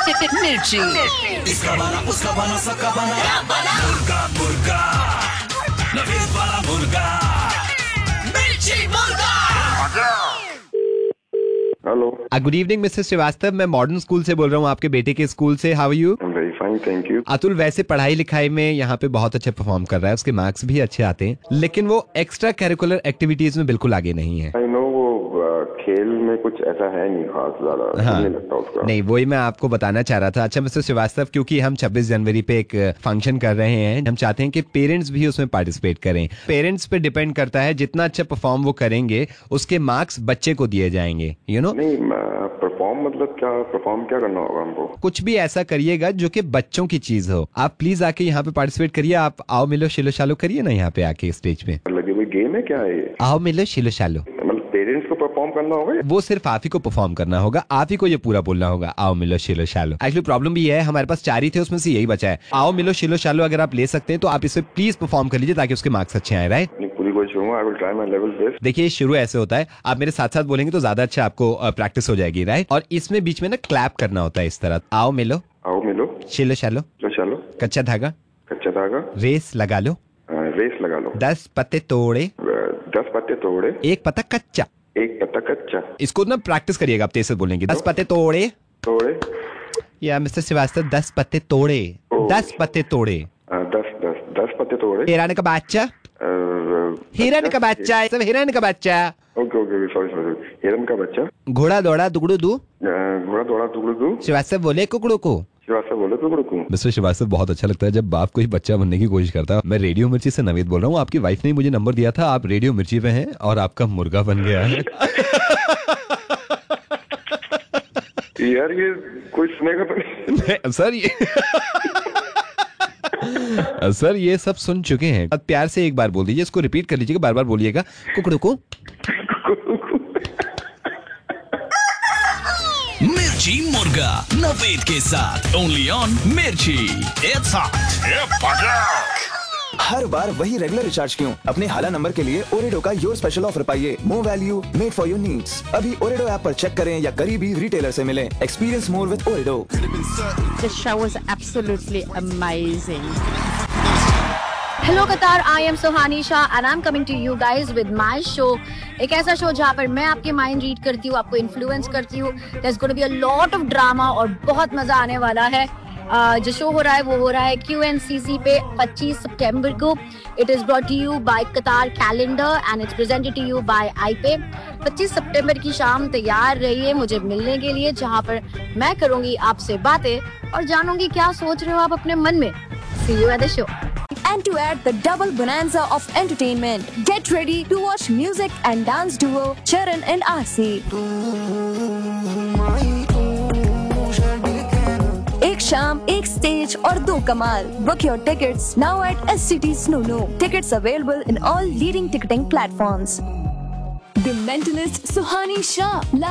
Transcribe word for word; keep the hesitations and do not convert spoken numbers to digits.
मिर्ची। इसका बना उसका बना सबका बना मुर्गा मुर्गा नवीद वाला मुर्गा मिर्ची मुर्गा। Hello, good evening mister Srivastava, मैं मॉडर्न स्कूल से बोल रहा हूँ, आपके बेटे के स्कूल से। How are you? Very fine, thank you. Atul वैसे पढ़ाई लिखाई में यहाँ पे बहुत अच्छा परफॉर्म कर रहा है, उसके मार्क्स भी अच्छे आते हैं, लेकिन वो एक्स्ट्रा करिकुलर एक्टिविटीज में बिल्कुल आगे नहीं है। आई नो, वो आ, खेल में कुछ ऐसा है नहीं खास ज्यादा, हाँ, नहीं लगता उसका। नहीं, वही मैं आपको बताना चाह रहा था। अच्छा मिस्टर श्रीवास्तव, क्योंकि हम छब्बीस जनवरी पे एक फंक्शन कर रहे हैं, हम चाहते हैं कि पेरेंट्स भी उसमें पार्टिसिपेट करें। पेरेंट्स पे डिपेंड करता है, जितना अच्छा परफॉर्म वो करेंगे उसके मार्क्स बच्चे को दिए जाएंगे। यू नो, नहीं, परफॉर्म मतलब क्या? परफॉर्म क्या करना होगा हमको? कुछ भी ऐसा करिएगा जो कि बच्चों की चीज हो। आप प्लीज आके यहाँ पे पार्टिसिपेट करिए। आप आओ मिलो शिलो शालो करिए ना यहाँ पे आके स्टेज पे। मतलब ये कोई गेम है क्या है ये? आओ मिलो शिलो शालो, मतलब पेरेंट्स को परफॉर्म करना होगा? वो सिर्फ आप ही को परफॉर्म करना होगा, आप ही को ये पूरा बोलना होगा, आओ मिलो शिलो शालो। एक्चुअली प्रॉब्लम भी है, हमारे पास चार ही थे, उसमें से यही बचा है। आओ मिलो शिलो शालो अगर आप ले सकते हैं तो आप इसे प्लीज परफॉर्म कर लीजिए ताकि उसके मार्क्स अच्छे आए। राइट, पूरी कोशिश करूंगा, I will try my level best. देखिए शुरू ऐसे होता है, आप मेरे साथ साथ बोलेंगे तो ज्यादा अच्छा आपको प्रैक्टिस हो जाएगी। राइट, और इसमें बीच में ना क्लैप करना होता है इस तरह। आओ मिलो, आओ मिलो, शिलो शालो, लो चलो, कच्चा धागा, कच्चा धागा, रेस लगा लो, रेस लगा लो, दस पत्ते तोड़े, दस पत्ते तोड़े, एक पत्ता कच्चा। एक पत्ता कच्चा। इसको ना प्रैक्टिस करिएगा, आप तेज से बोलेंगे। दस पत्ते तोड़े तोड़े, या मिस्टर श्रीवास्तव दस पत्ते तोड़े, दस पत्ते तोड़े, दस दस दस पत्ते तोड़े। हिरण का बच्चा, हिरण का बच्चा, सब हिरण का बच्चा। ओके ओके, सॉरी सॉरी, हिरण का बच्चा। घोड़ा दौड़ा दुगड़ू दू, घोड़ा दौड़ा टुकड़ू दू। श्रीवास्तव बोले कुकड़ू को। श्रीवास्तव बोले टुकड़ू को। मिस्टर श्रीवास्तव, बहुत अच्छा लगता है जब बाप कोई बच्चा बनने की कोशिश करता है। मैं रेडियो मिर्ची से नवीद बोल रहा हूँ। आपकी वाइफ ने मुझे नंबर दिया था, आप रेडियो मिर्ची पे हैं और आपका मुर्गा बन गया है। यार ये कोई सुनेगा तो नहीं। सर ये सर ये सब सुन चुके हैं। अब प्यार से एक बार बोल दीजिए, इसको रिपीट कर लीजिएगा, बार बार बोलिएगा, कुकड़ू को। मिर्ची मुर्गा नवीद के साथ ओनली ऑन मिर्ची। It's hot. हर बार वही रेगुलर रिचार्ज क्यों? अपने हाला नंबर के लिए ओरेडो का योर स्पेशल ऑफर पाइए। More value made for your needs. अभी ओरेडो ऐप पर चेक करें या करीबी रिटेलर से मिलें। Experience more with ओरेडो। The show was absolutely amazing. Hello कतार, I am Suhani Shah and I am coming to you guys with my show. एक ऐसा शो जहाँ पर मैं आपके माइंड रीड करती हूँ, आपको इन्फ्लुएंस करती हूँ। There is going to be a lot of drama और बहुत मजा आने वाला है। Uh, जो शो हो रहा है वो हो रहा है क्यू एन सी सी पे पच्चीस सितंबर को। It is brought to you bye कतार calendar and it's presented to you bye आई पे। पच्चीस सितंबर की शाम तैयार रहिए मुझे मिलने के लिए, जहाँ पर मैं करूंगी आपसे बातें और जानूंगी क्या सोच रहे हो आप अपने मन में। सी you at the show. And to add the double bonanza of entertainment, get ready to watch music and dance duo Charan and Aarsi. एक शाम, एक स्टेज और दो कमाल। Book your tickets now at S C T Snoo. Tickets available in all leading ticketing platforms. The Mentalist Suhani Shah.